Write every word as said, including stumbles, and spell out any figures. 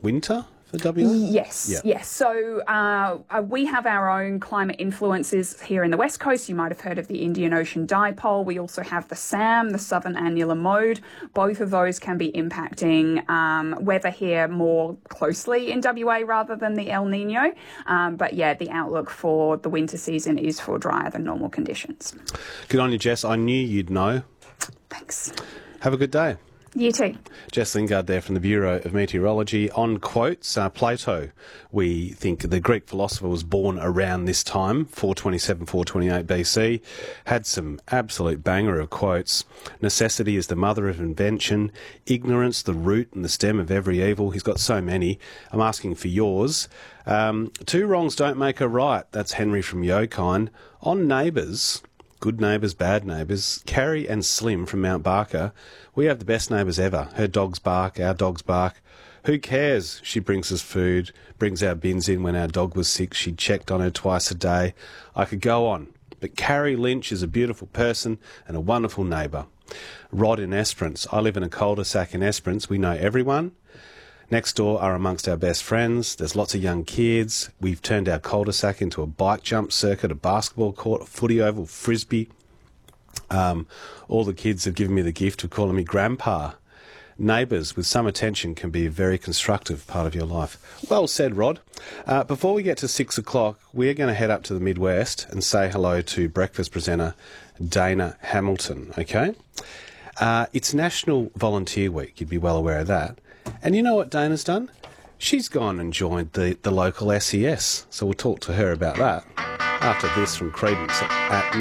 winter for W A? Yes, Yeah. yes. So uh, uh, we have our own climate influences here in the West Coast. You might have heard of the Indian Ocean Dipole. We also have the SAM, the Southern Annular Mode. Both of those can be impacting um, weather here more closely in W A rather than the El Nino. Um, but yeah, the outlook for the winter season is for drier than normal conditions. Good on you, Jess. I knew you'd know. Thanks. Have a good day. You too. Jess Lingard there from the Bureau of Meteorology. On quotes, uh, Plato, we think the Greek philosopher was born around this time, four twenty-seven, four twenty-eight B C, had some absolute banger of quotes. Necessity is the mother of invention, ignorance the root and the stem of every evil. He's got so many. I'm asking for yours. Um, two wrongs don't make a right. That's Henry from Yokine. On Neighbours, good neighbours, bad neighbours, Carrie and Slim from Mount Barker, we have the best neighbours ever. Her dogs bark, our dogs bark. Who cares? She brings us food, brings our bins in when our dog was sick. She checked on her twice a day. I could go on. But Carrie Lynch is a beautiful person and a wonderful neighbour. Rod in Esperance. I live in a cul-de-sac in Esperance. We know everyone. Next door are amongst our best friends. There's lots of young kids. We've turned our cul-de-sac into a bike jump circuit, a basketball court, a footy oval, frisbee. Um, all the kids have given me the gift of calling me grandpa. Neighbours with some attention can be a very constructive part of your life. Well said, Rod. Uh, before we get to six o'clock, we're going to head up to the Midwest and say hello to breakfast presenter Dana Hamilton, okay? Uh, it's National Volunteer Week. You'd be well aware of that. And you know what Dana's done? She's gone and joined the, the local S E S. So we'll talk to her about that after this from Credence at